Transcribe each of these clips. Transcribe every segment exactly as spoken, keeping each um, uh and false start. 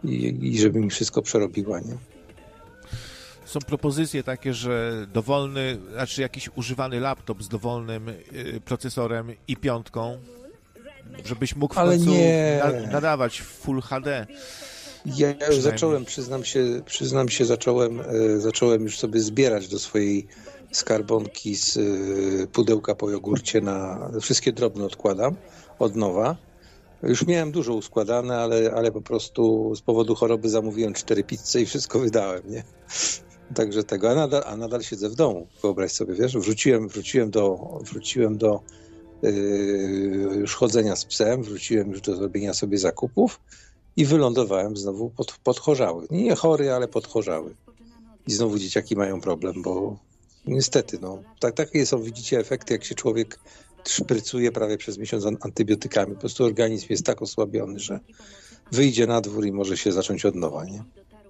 i, i żeby mi wszystko przerobiła, nie? Są propozycje takie, że dowolny, znaczy jakiś używany laptop z dowolnym y, procesorem i piątką, żebyś mógł w Ale końcu nie. na, nadawać w Full H D. Ja, ja już zacząłem, przyznam się, przyznam się, zacząłem, e, zacząłem już sobie zbierać do swojej skarbonki z e, pudełka po jogurcie na wszystkie drobne odkładam od nowa. Już miałem dużo uskładane, ale, ale po prostu z powodu choroby zamówiłem cztery pizze i wszystko wydałem, nie? Także tego, a nadal, a nadal siedzę w domu, wyobraź sobie, wiesz, wróciłem, wróciłem do, wróciłem do yy, już chodzenia z psem, wróciłem już do zrobienia sobie zakupów i wylądowałem znowu pod, podchorzały. Nie chory, ale podchorzały. I znowu dzieciaki mają problem, bo niestety, no, tak, takie są, widzicie, efekty, jak się człowiek szprycuje prawie przez miesiąc antybiotykami. Po prostu organizm jest tak osłabiony, że wyjdzie na dwór i może się zacząć od nowa, nie?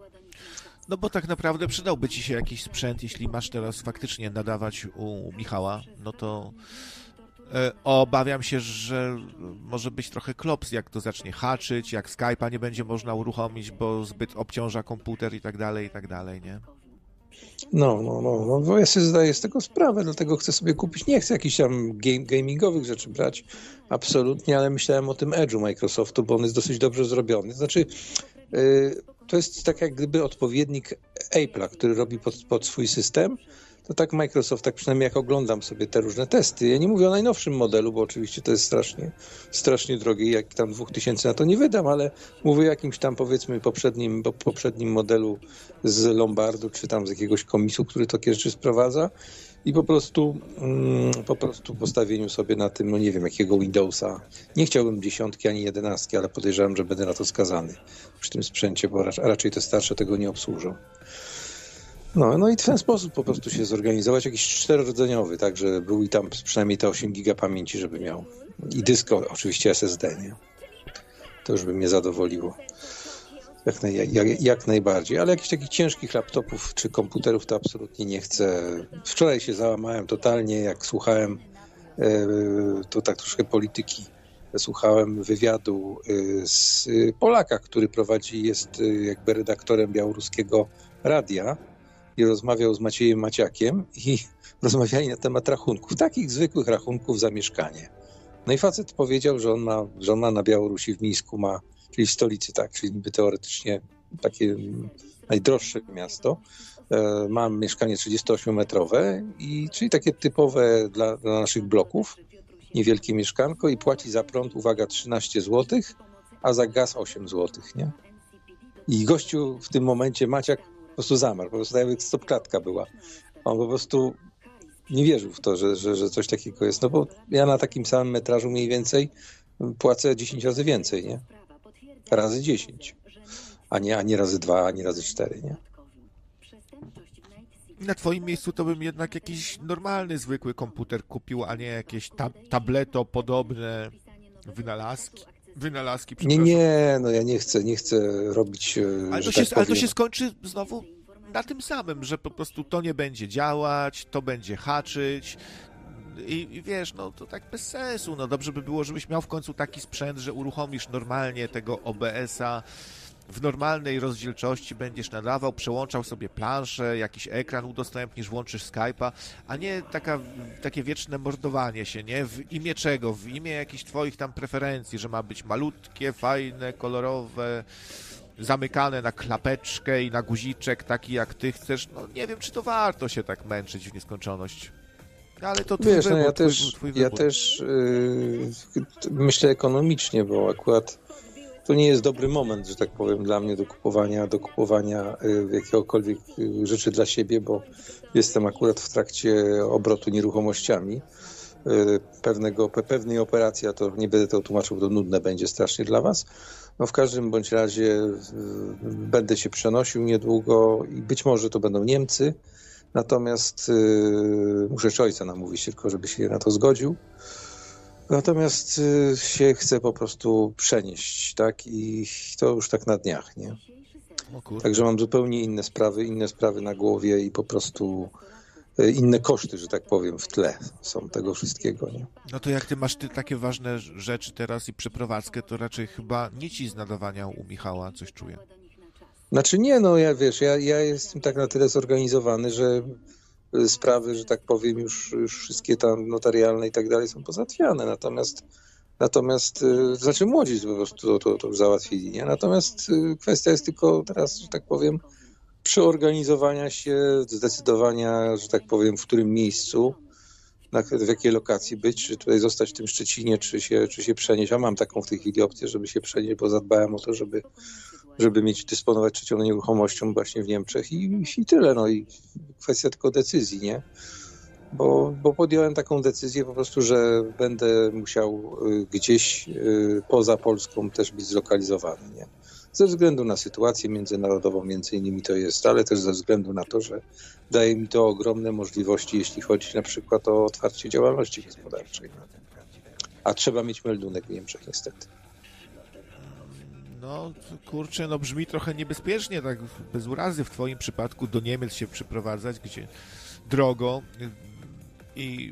No bo tak naprawdę przydałby ci się jakiś sprzęt, jeśli masz teraz faktycznie nadawać u Michała, no to e, obawiam się, że może być trochę klops, jak to zacznie haczyć, jak Skype'a nie będzie można uruchomić, bo zbyt obciąża komputer i tak dalej, i tak dalej, nie? No, no, no, no, bo ja sobie zdaję z tego sprawę, dlatego chcę sobie kupić, nie chcę jakichś tam game, gamingowych rzeczy brać, absolutnie, ale myślałem o tym Edge'u Microsoftu, bo on jest dosyć dobrze zrobiony. Znaczy, yy, to jest tak jak gdyby odpowiednik Apple'a, który robi pod, pod swój system, to tak Microsoft, tak przynajmniej jak oglądam sobie te różne testy. Ja nie mówię o najnowszym modelu, bo oczywiście to jest strasznie, strasznie drogie i jak tam dwóch tysięcy na to nie wydam, ale mówię o jakimś tam powiedzmy poprzednim, poprzednim modelu z Lombardu, czy tam z jakiegoś komisu, który takie rzeczy sprowadza i po prostu mm, po prostu postawieniu sobie na tym, no nie wiem, jakiego Windowsa. Nie chciałbym dziesiątki ani jedenastki, ale podejrzewam, że będę na to skazany przy tym sprzęcie, bo raczej te starsze tego nie obsłużą. No, no i w ten sposób po prostu się zorganizować, jakiś czterorodzeniowy, tak, że był i tam przynajmniej te osiem giga pamięci, żeby miał. I dysk oczywiście S S D, nie? To już by mnie zadowoliło. Jak, naj, jak, jak najbardziej. Ale jakichś takich ciężkich laptopów czy komputerów to absolutnie nie chcę. Wczoraj się załamałem totalnie, jak słuchałem, to tak troszkę polityki, słuchałem wywiadu z Polaka, który prowadzi, jest jakby redaktorem białoruskiego radia, i rozmawiał z Maciejem Maciakiem i rozmawiali na temat rachunków, takich zwykłych rachunków za mieszkanie. No i facet powiedział, że on ma, że on ma na Białorusi, w Mińsku ma, czyli w stolicy, tak, czyli niby teoretycznie takie najdroższe miasto, e, ma mieszkanie trzydziestoośmiometrowe, i, czyli takie typowe dla, dla naszych bloków, niewielkie mieszkanko i płaci za prąd, uwaga, trzynaście złotych, a za gaz osiem złotych, nie? I gościu w tym momencie, Maciak, po prostu zamarł, po prostu tak jakby stopklatka była. On po prostu nie wierzył w to, że, że, że coś takiego jest. No bo ja na takim samym metrażu mniej więcej płacę dziesięć razy więcej, nie? Razy dziesięć. A nie, a nie razy dwa, a nie razy cztery, nie? Na twoim miejscu to bym jednak jakiś normalny, zwykły komputer kupił, a nie jakieś tab- tableto podobne wynalazki. Wynalazki, Nie, nie, no ja nie chcę, nie chcę robić, ale to, że się, tak ale to powiem. się skończy znowu na tym samym, że po prostu to nie będzie działać, to będzie haczyć i, i wiesz, no to tak bez sensu. No dobrze by było, żebyś miał w końcu taki sprzęt, że uruchomisz normalnie tego O B S-a, w normalnej rozdzielczości będziesz nadawał, przełączał sobie planszę, jakiś ekran udostępnisz, włączysz Skype'a, a nie taka, takie wieczne mordowanie się, nie? W imię czego? W imię jakichś twoich tam preferencji, że ma być malutkie, fajne, kolorowe, zamykane na klapeczkę i na guziczek, taki jak ty chcesz. No nie wiem, czy to warto się tak męczyć w nieskończoność. Ale to twój Wiesz, wybór, no ja twój, też, twój ja wybór. też yy, myślę ekonomicznie, bo akurat to nie jest dobry moment, że tak powiem, dla mnie do kupowania, do kupowania yy, jakiegokolwiek yy, rzeczy dla siebie, bo jestem akurat w trakcie obrotu nieruchomościami. Yy, pewnego, pe, pewnej operacji, a to nie będę to tłumaczył, bo to nudne będzie strasznie dla was. No w każdym bądź razie yy, będę się przenosił niedługo i być może to będą Niemcy. Natomiast yy, muszę jeszcze ojca namówić tylko, żeby się na to zgodził. Natomiast yy, się chcę po prostu przenieść, tak? I to już tak na dniach, nie? Także mam zupełnie inne sprawy, inne sprawy na głowie i po prostu yy, inne koszty, że tak powiem, w tle są tego wszystkiego, nie? No to jak ty masz ty takie ważne rzeczy teraz i przeprowadzkę, to raczej chyba nie ci z nadawania u Michała, coś czuję. Znaczy nie, no ja wiesz, ja, ja jestem tak na tyle zorganizowany, że sprawy, że tak powiem, już, już wszystkie tam notarialne i tak dalej są pozałatwiane, natomiast natomiast, znaczy młodzi po prostu to, to, to już załatwili, nie? Natomiast kwestia jest tylko teraz, że tak powiem, przeorganizowania się, zdecydowania, że tak powiem, w którym miejscu, na, w jakiej lokacji być, czy tutaj zostać w tym Szczecinie, czy się, czy się przenieść. A mam taką w tej chwili opcję, żeby się przenieść, bo zadbałem o to, żeby, żeby mieć, dysponować trzecią nieruchomością właśnie w Niemczech i, i tyle. No i kwestia tylko decyzji, nie? Bo, bo podjąłem taką decyzję po prostu, że będę musiał gdzieś poza Polską też być zlokalizowany, nie? Ze względu na sytuację międzynarodową między innymi to jest, ale też ze względu na to, że daje mi to ogromne możliwości, jeśli chodzi na przykład o otwarcie działalności gospodarczej. A trzeba mieć meldunek w Niemczech niestety. No kurczę, no brzmi trochę niebezpiecznie, tak bez urazy w twoim przypadku do Niemiec się przyprowadzać, gdzie drogo i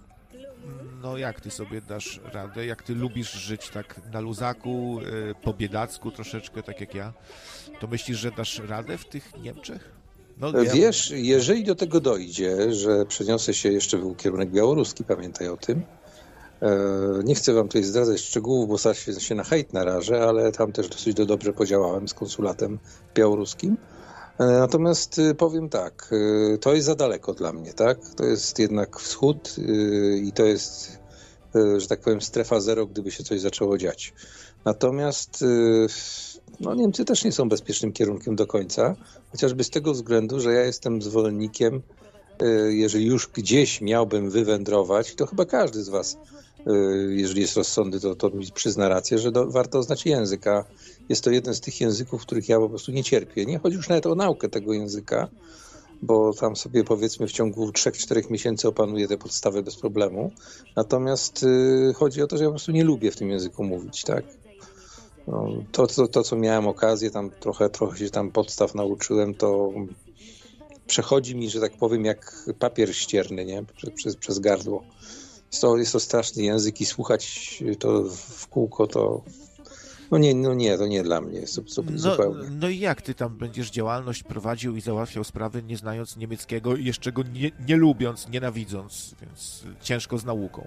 no jak ty sobie dasz radę, jak ty lubisz żyć tak na luzaku, po biedacku troszeczkę, tak jak ja, to myślisz, że dasz radę w tych Niemczech? No, wiesz, ja... jeżeli do tego dojdzie, że przeniosę się jeszcze w kierunek białoruski, pamiętaj o tym, nie chcę wam tutaj zdradzać szczegółów, bo zaraz się na hejt narażę, ale tam też dosyć dobrze podziałałem z konsulatem białoruskim. Natomiast powiem tak, to jest za daleko dla mnie, tak? To jest jednak wschód i to jest, że tak powiem, strefa zero, gdyby się coś zaczęło dziać. Natomiast no, Niemcy też nie są bezpiecznym kierunkiem do końca, chociażby z tego względu, że ja jestem zwolennikiem, jeżeli już gdzieś miałbym wywędrować, to chyba każdy z was, jeżeli jest rozsądny, to, to mi przyzna rację, że do, warto znać język, a jest to jeden z tych języków, których ja po prostu nie cierpię. Nie chodzi już nawet o naukę tego języka, bo tam sobie powiedzmy w ciągu trzech czterech miesięcy opanuję te podstawy bez problemu. Natomiast y, chodzi o to, że ja po prostu nie lubię w tym języku mówić, tak? No, to, to, to, co miałem okazję, tam trochę, trochę się tam podstaw nauczyłem, to przechodzi mi, że tak powiem, jak papier ścierny, nie? Przez, przez, przez gardło. Jest to, jest to straszny język i słuchać to w kółko to... No nie, no nie, to nie dla mnie, zupełnie. No, no i jak ty tam będziesz działalność prowadził i załatwiał sprawy, nie znając niemieckiego i jeszcze go nie, nie lubiąc, nienawidząc, więc ciężko z nauką.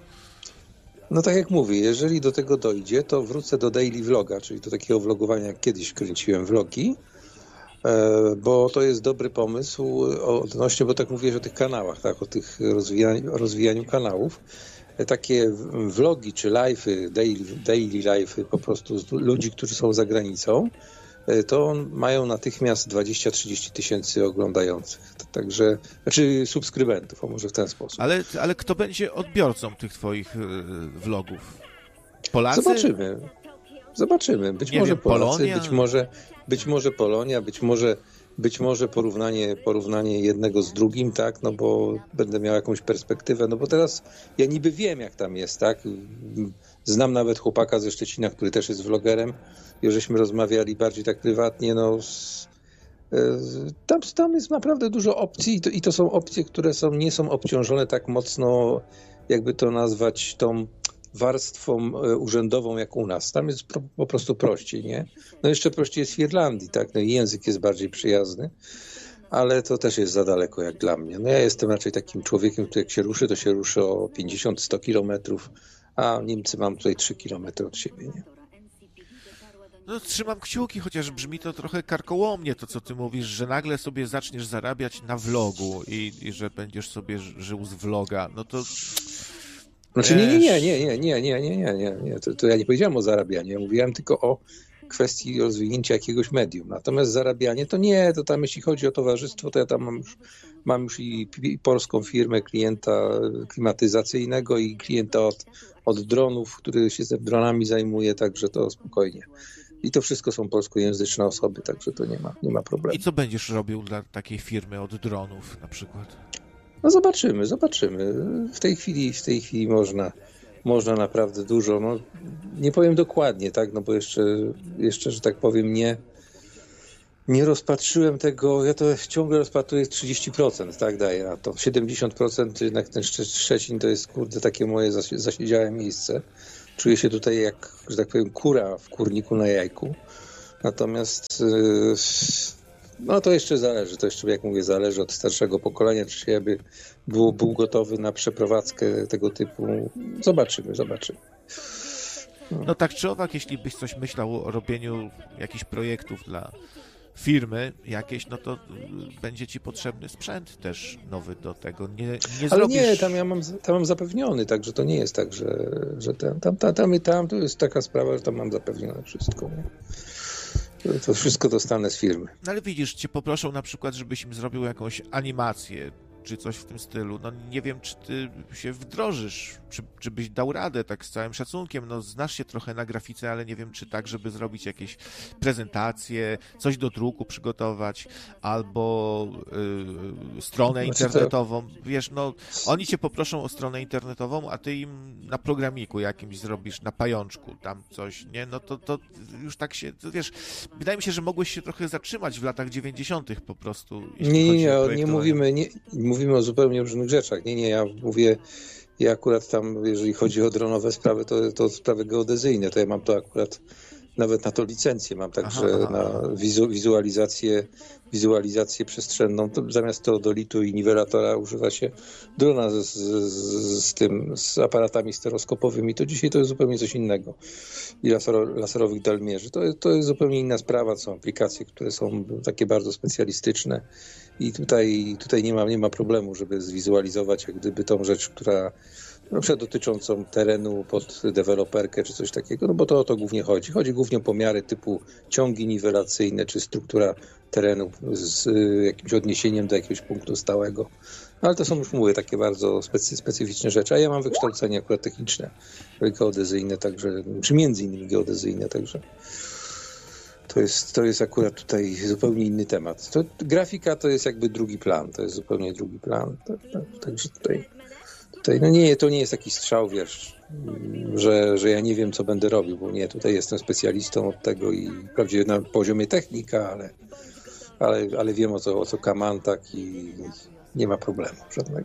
No tak jak mówię, jeżeli do tego dojdzie, to wrócę do daily vloga, czyli do takiego vlogowania, jak kiedyś kręciłem vlogi, bo to jest dobry pomysł odnośnie, bo tak mówię o tych kanałach, tak, o tych rozwijaniu, rozwijaniu kanałów. Takie vlogi czy live'y, daily, daily live'y po prostu z ludzi, którzy są za granicą, to mają natychmiast dwadzieścia trzydzieści tysięcy oglądających. Także, znaczy subskrybentów, a może w ten sposób. Ale, ale kto będzie odbiorcą tych twoich vlogów? Polacy? Zobaczymy. Zobaczymy. Być Nie może wiem, Polacy, Polonia? być może, być może Polonia, być może Być może porównanie, porównanie jednego z drugim, tak, no bo będę miał jakąś perspektywę, no bo teraz ja niby wiem, jak tam jest, tak, znam nawet chłopaka ze Szczecina, który też jest vlogerem, już żeśmy rozmawiali bardziej tak prywatnie, no z, tam, tam jest naprawdę dużo opcji i to, i to są opcje, które są, nie są obciążone tak mocno, jakby to nazwać, tą warstwą urzędową jak u nas. Tam jest pro, po prostu prościej, nie? No jeszcze prościej jest w Irlandii, tak? No i język jest bardziej przyjazny, ale to też jest za daleko jak dla mnie. No ja jestem raczej takim człowiekiem, który jak się ruszy, to się ruszy o pięćdziesiąt sto kilometrów, a Niemcy mam tutaj trzy kilometry od siebie, nie? No trzymam kciuki, chociaż brzmi to trochę karkołomnie, to co ty mówisz, że nagle sobie zaczniesz zarabiać na vlogu i, i że będziesz sobie żył z vloga, no to... Znaczy nie, nie, nie, nie, nie, nie, nie, nie, nie, nie. To, to ja nie powiedziałem o zarabianiu, ja mówiłem tylko o kwestii rozwinięcia jakiegoś medium. Natomiast zarabianie to nie, to tam jeśli chodzi o towarzystwo, to ja tam mam już, mam już i, i polską firmę klienta klimatyzacyjnego i klienta od, od dronów, który się z dronami zajmuje, także to spokojnie. I to wszystko są polskojęzyczne osoby, także to nie ma, nie ma problemu. I co będziesz robił dla takiej firmy od dronów na przykład? No zobaczymy, zobaczymy. W tej chwili, w tej chwili można, można naprawdę dużo, no nie powiem dokładnie, tak, no bo jeszcze, jeszcze, że tak powiem, nie, nie rozpatrzyłem tego, ja to ciągle rozpatruję trzydzieści procent, tak, daję, a to siedemdziesiąt procent jednak ten Szczecin to jest, kurde, takie moje zasiedziałe miejsce. Czuję się tutaj jak, że tak powiem, kura w kurniku na jajku. Natomiast no to jeszcze zależy, to jeszcze jak mówię zależy od starszego pokolenia, czy się by był, był gotowy na przeprowadzkę tego typu. Zobaczymy, zobaczymy. No. no tak czy owak, jeśli byś coś myślał o robieniu jakichś projektów dla firmy jakieś, no to będzie ci potrzebny sprzęt też nowy do tego. Nie, nie Ale zrobisz... nie, tam ja mam, tam mam zapewniony, także to nie jest tak, że, że tam, tam, tam, tam, tam to jest taka sprawa, że tam mam zapewnione wszystko. Nie? To wszystko dostanę z firmy. No ale widzisz, cię poproszą na przykład, żebyś im zrobił jakąś animację, czy coś w tym stylu. No nie wiem, czy ty się wdrożysz, czy, czy byś dał radę, tak z całym szacunkiem. No znasz się trochę na grafice, ale nie wiem, czy tak, żeby zrobić jakieś prezentacje, coś do druku przygotować, albo y, stronę Znaczy internetową. To... Wiesz, no oni cię poproszą o stronę internetową, a ty im na programiku jakimś zrobisz, na pajączku tam coś, nie? No to, to już tak się, to wiesz, wydaje mi się, że mogłeś się trochę zatrzymać w latach dziewięćdziesiątych po prostu. Nie, nie, nie, nie mówimy, nie, mówimy o zupełnie różnych rzeczach. Nie, nie, ja mówię, ja akurat tam, jeżeli chodzi o dronowe sprawy, to, to sprawy geodezyjne, to ja mam to akurat, nawet na to licencję mam, także aha, aha. na wizu, wizualizację, wizualizację przestrzenną, to zamiast teodolitu i niwelatora używa się drona z, z, z tym, z aparatami stereoskopowymi, to dzisiaj to jest zupełnie coś innego. I lasero, laserowych dalmierzy. To, to jest zupełnie inna sprawa, to są aplikacje, które są takie bardzo specjalistyczne i tutaj, tutaj nie ma, nie ma problemu, żeby zwizualizować jak gdyby tą rzecz, która na przykład dotyczącą terenu pod deweloperkę czy coś takiego, no bo to o to głównie chodzi. Chodzi głównie o pomiary typu ciągi niwelacyjne czy struktura terenu z jakimś odniesieniem do jakiegoś punktu stałego. No ale to są już, mówię, takie bardzo specy, specyficzne rzeczy, a ja mam wykształcenie akurat techniczne, geodezyjne, także, czy między innymi geodezyjne, także to jest, to jest akurat tutaj zupełnie inny temat. To, grafika to jest jakby drugi plan, to jest zupełnie drugi plan, tak, tak, także tutaj Tutaj, no nie, to nie jest taki strzał, wiesz, że, że ja nie wiem, co będę robił, bo nie, tutaj jestem specjalistą od tego i wprawdzie na poziomie technika, ale, ale, ale wiem, o co, o co kamantak i nie ma problemu żadnego.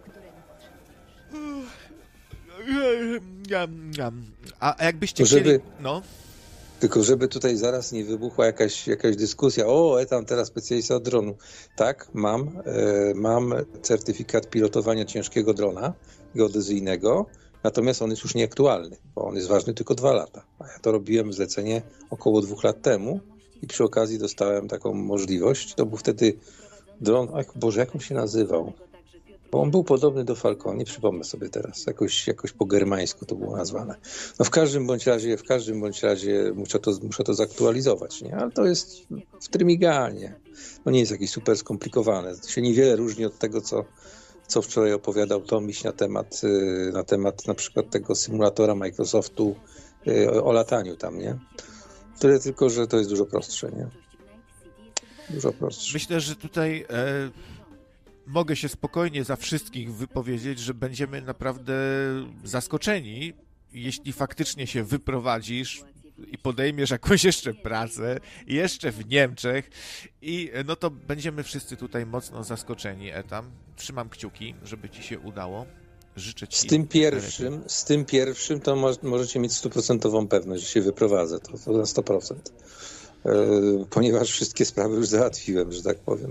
A jakbyście żeby, chcieli... No. Tylko żeby tutaj zaraz nie wybuchła jakaś, jakaś dyskusja, o, tam teraz specjalista od dronu. Tak, mam, e, mam certyfikat pilotowania ciężkiego drona geodezyjnego, natomiast on jest już nieaktualny, bo on jest ważny tylko dwa lata. A ja to robiłem zlecenie około dwóch lat temu i przy okazji dostałem taką możliwość. To był wtedy dron, ach Boże, jak on się nazywał? Bo on był podobny do Falcon, nie przypomnę sobie teraz, jakoś, jakoś po germańsku to było nazwane. No w każdym bądź razie, w każdym bądź razie muszę to, muszę to zaktualizować, nie? Ale to jest w trymiganie. No nie jest jakieś super skomplikowane. To się niewiele różni od tego, co, co wczoraj opowiadał Tomiś na temat, na temat na przykład tego symulatora Microsoftu o lataniu tam, nie? Tyle tylko, że to jest dużo prostsze, nie? Dużo prostsze. Myślę, że tutaj... E... Mogę się spokojnie za wszystkich wypowiedzieć, że będziemy naprawdę zaskoczeni, jeśli faktycznie się wyprowadzisz i podejmiesz jakąś jeszcze pracę, jeszcze w Niemczech i no to będziemy wszyscy tutaj mocno zaskoczeni, Etam. Trzymam kciuki, żeby ci się udało. Życzę ci... Z tym pierwszym, z tym pierwszym to mo- możecie mieć stuprocentową pewność, że się wyprowadzę, to, to na sto procent. Yy, ponieważ wszystkie sprawy już załatwiłem, że tak powiem.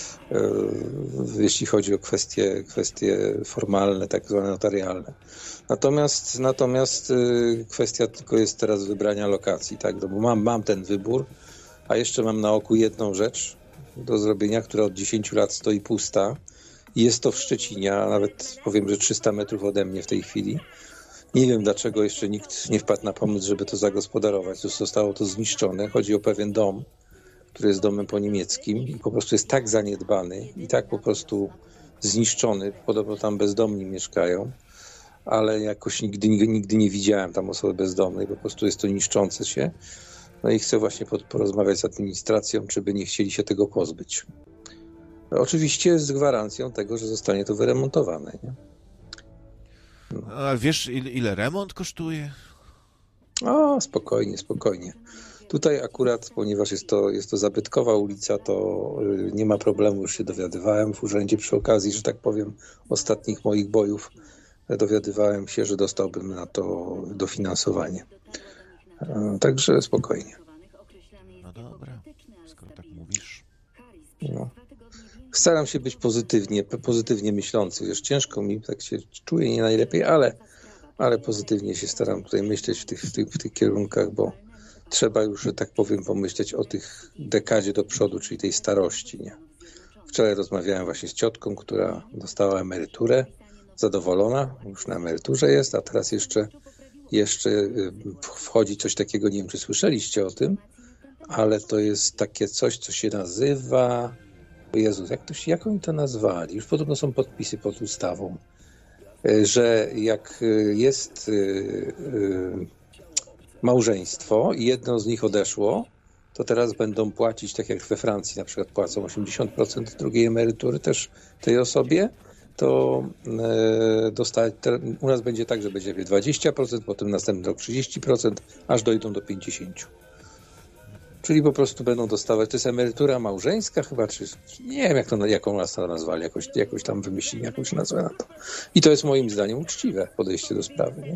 Jeśli chodzi o kwestie, kwestie formalne, tak zwane notarialne. Natomiast, natomiast kwestia tylko jest teraz wybrania lokacji, tak? No bo mam, mam ten wybór, a jeszcze mam na oku jedną rzecz do zrobienia, która od dziesięciu lat stoi pusta. Jest to w Szczecinie, a nawet powiem, że trzysta metrów ode mnie w tej chwili. Nie wiem, dlaczego jeszcze nikt nie wpadł na pomysł, żeby to zagospodarować. Zostało to zniszczone. Chodzi o pewien dom, który jest domem po niemieckim i po prostu jest tak zaniedbany i tak po prostu zniszczony. Podobno tam bezdomni mieszkają, ale jakoś nigdy, nigdy nie widziałem tam osoby bezdomnej. Po prostu jest to niszczące się. No i chcę właśnie porozmawiać z administracją, czy by nie chcieli się tego pozbyć. No, oczywiście z gwarancją tego, że zostanie to wyremontowane. Nie? No. A wiesz, ile, ile remont kosztuje? O, spokojnie, spokojnie. Tutaj akurat, ponieważ jest to, jest to zabytkowa ulica, to nie ma problemu, już się dowiadywałem w urzędzie przy okazji, że tak powiem, ostatnich moich bojów dowiadywałem się, że dostałbym na to dofinansowanie. Także spokojnie. No dobra, skoro tak mówisz. No. Staram się być pozytywnie, pozytywnie myślący. Wiesz, ciężko mi, tak się czuję nie najlepiej, ale, ale pozytywnie się staram tutaj myśleć w tych, w tych, w tych kierunkach, bo trzeba już, że tak powiem, pomyśleć o tych dekadzie do przodu, czyli tej starości. Nie? Wczoraj rozmawiałem właśnie z ciotką, która dostała emeryturę, zadowolona, już na emeryturze jest, a teraz jeszcze, jeszcze wchodzi coś takiego, nie wiem, czy słyszeliście o tym, ale to jest takie coś, co się nazywa... O Jezus, jak, to się, jak oni to nazwali? Już podobno są podpisy pod ustawą, że jak jest małżeństwo i jedno z nich odeszło, to teraz będą płacić, tak jak we Francji na przykład płacą osiemdziesiąt procent drugiej emerytury też tej osobie, to dostać, u nas będzie tak, że będzie dwadzieścia procent, potem następny rok trzydzieści procent, aż dojdą do pięćdziesiąt procent. Czyli po prostu będą dostawać, to jest emerytura małżeńska chyba, czy nie wiem jak to, jaką nas to nazwali, jakoś, jakoś tam wymyślili jakąś nazwę na to. I to jest moim zdaniem uczciwe podejście do sprawy, nie?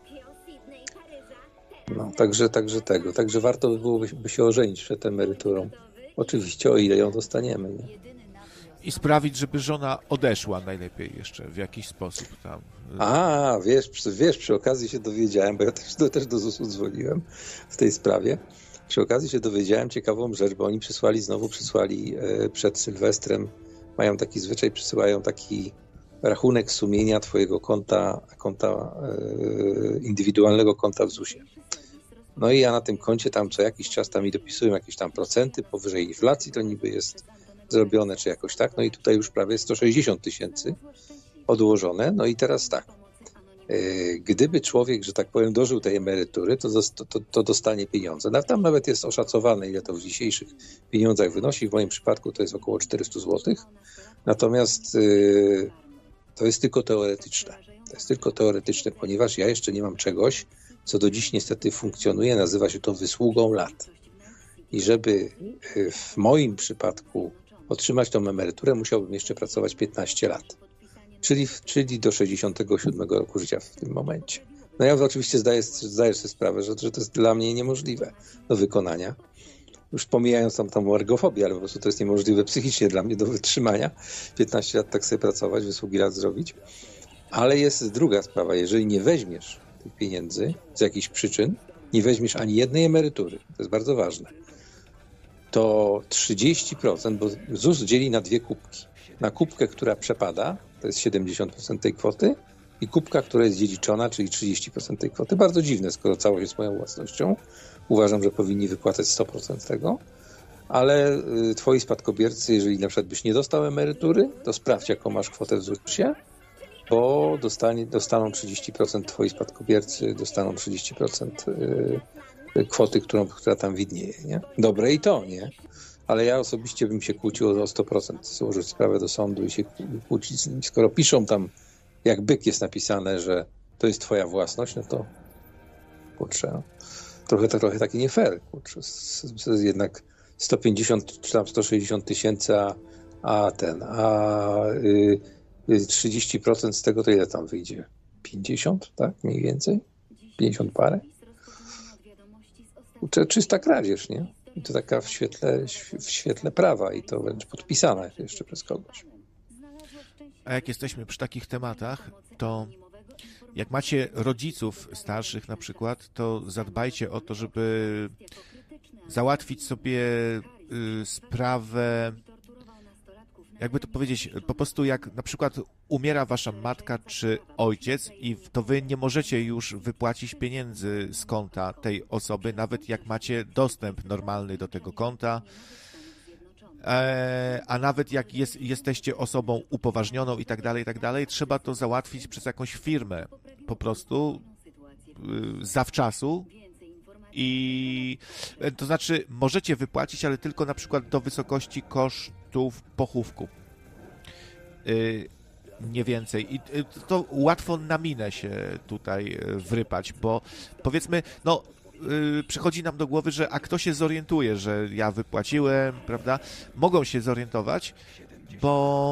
No, także, także tego, także warto by było by się ożenić przed emeryturą. Oczywiście, o ile ją dostaniemy, nie? I sprawić, żeby żona odeszła najlepiej jeszcze w jakiś sposób tam. A, wiesz, wiesz, przy okazji się dowiedziałem, bo ja też, też do zusu dzwoniłem w tej sprawie. Przy okazji się dowiedziałem ciekawą rzecz, bo oni przysłali, znowu przysłali przed Sylwestrem, mają taki zwyczaj, przysyłają taki rachunek sumienia twojego konta, konta indywidualnego konta w zusie. No i ja na tym koncie tam co jakiś czas tam mi dopisują jakieś tam procenty powyżej inflacji, to niby jest zrobione czy jakoś tak. No i tutaj już prawie sto sześćdziesiąt tysięcy odłożone. No i teraz tak. Gdyby człowiek, że tak powiem, dożył tej emerytury, to, to, to dostanie pieniądze. Tam nawet jest oszacowane, ile to w dzisiejszych pieniądzach wynosi. W moim przypadku to jest około czterysta złotych. Natomiast yy, to jest tylko teoretyczne. To jest tylko teoretyczne, ponieważ ja jeszcze nie mam czegoś, co do dziś niestety funkcjonuje. Nazywa się to wysługą lat. I żeby w moim przypadku otrzymać tą emeryturę, musiałbym jeszcze pracować piętnaście lat. Czyli, czyli do sześćdziesiątego siódmego roku życia w tym momencie. No ja oczywiście zdaję, zdaję sobie sprawę, że, że to jest dla mnie niemożliwe do wykonania. Już pomijając tam tą ergofobię, ale po prostu to jest niemożliwe psychicznie dla mnie do wytrzymania. piętnaście lat tak sobie pracować, wysługi lat zrobić. Ale jest druga sprawa. Jeżeli nie weźmiesz tych pieniędzy z jakichś przyczyn, nie weźmiesz ani jednej emerytury, to jest bardzo ważne, to trzydzieści procent, bo ZUS dzieli na dwie kubki. Na kubkę, która przepada, to jest siedemdziesiąt procent tej kwoty, i kubka, która jest dziedziczona, czyli trzydzieści procent tej kwoty. Bardzo dziwne, skoro całość jest moją własnością. Uważam, że powinni wypłacać sto procent tego, ale twoi spadkobiercy, jeżeli na przykład byś nie dostał emerytury, to sprawdź, jaką masz kwotę w zusie, bo dostanie, dostaną trzydzieści procent twoi spadkobiercy, dostaną trzydzieści procent kwoty, którą, która tam widnieje. Nie? Dobre i to, nie? Ale ja osobiście bym się kłócił o sto procent, złożyć sprawę do sądu i się kłócić z nimi. Skoro piszą tam, jak byk jest napisane, że to jest twoja własność, no to kurczę, no, trochę, trochę taki nie fair, kurczę. To jest jednak sto pięćdziesiąt czy tam sto sześćdziesiąt tysięcy, a, a ten, a y, trzydzieści procent z tego to ile tam wyjdzie? pięćdziesiąt, tak? Mniej więcej? pięćdziesiąt parę? Kurczę, czysta kradzież, nie? I to taka w świetle, w świetle prawa i to wręcz podpisane jeszcze przez kogoś. A jak jesteśmy przy takich tematach, to jak macie rodziców starszych na przykład, to zadbajcie o to, żeby załatwić sobie y, sprawę, jakby to powiedzieć, po prostu jak na przykład umiera wasza matka czy ojciec i to wy nie możecie już wypłacić pieniędzy z konta tej osoby, nawet jak macie dostęp normalny do tego konta, e, a nawet jak jest, jesteście osobą upoważnioną i tak dalej, i tak dalej, trzeba to załatwić przez jakąś firmę po prostu y, zawczasu. I to znaczy możecie wypłacić, ale tylko na przykład do wysokości kosztów pochówku. Yy, nie więcej. I to łatwo na minę się tutaj wrypać, bo powiedzmy, no yy, przychodzi nam do głowy, że a kto się zorientuje, że ja wypłaciłem, prawda? Mogą się zorientować, bo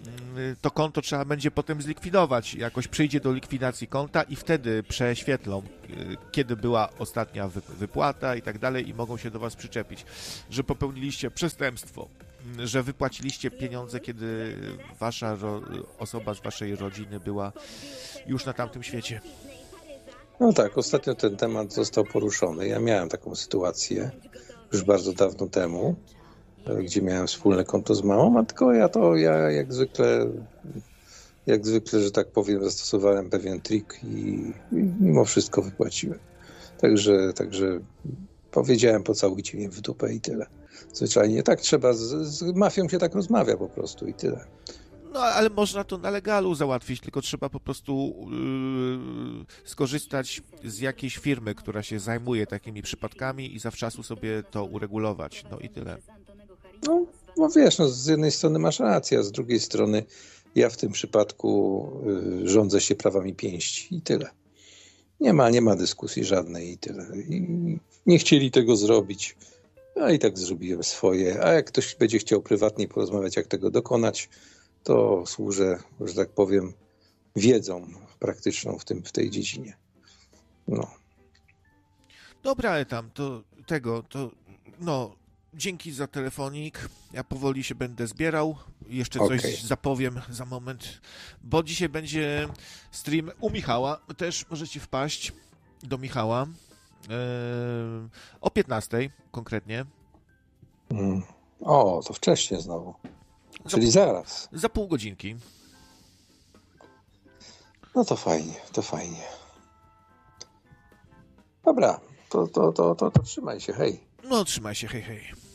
to konto trzeba będzie potem zlikwidować. Jakoś przyjdzie do likwidacji konta i wtedy prześwietlą, kiedy była ostatnia wypłata i tak dalej i mogą się do was przyczepić, że popełniliście przestępstwo, że wypłaciliście pieniądze, kiedy wasza ro- osoba z waszej rodziny była już na tamtym świecie. No tak, ostatnio ten temat został poruszony. Ja miałem taką sytuację już bardzo dawno temu, gdzie miałem wspólne konto z mamą, a tylko ja to, ja jak zwykle, jak zwykle, że tak powiem, zastosowałem pewien trik i, i mimo wszystko wypłaciłem. Także, także powiedziałem, pocałujcie mnie w dupę i tyle. Zwyczajnie tak trzeba, z, z mafią się tak rozmawia po prostu i tyle. No, ale można to na legalu załatwić, tylko trzeba po prostu yy, skorzystać z jakiejś firmy, która się zajmuje takimi przypadkami i zawczasu sobie to uregulować. No i tyle. No, no wiesz, no z jednej strony masz rację, a z drugiej strony ja w tym przypadku y, rządzę się prawami pięści i tyle. Nie ma, nie ma dyskusji żadnej i tyle. I nie chcieli tego zrobić, a i tak zrobiłem swoje. A jak ktoś będzie chciał prywatnie porozmawiać, jak tego dokonać, to służę, że tak powiem, wiedzą praktyczną w tym, w tej dziedzinie. No. Dobra, ale tam, to tego, to no, dzięki za telefonik. Ja powoli się będę zbierał. Jeszcze coś Okay. zapowiem za moment, bo dzisiaj będzie stream u Michała. Też możecie wpaść do Michała yy, o piętnastej konkretnie. Mm. O, to wcześniej znowu. Czyli za, zaraz. Za pół godzinki. No to fajnie, to fajnie. Dobra, to, to, to, to, to trzymaj się, hej. No, trzymaj się, hej, hej.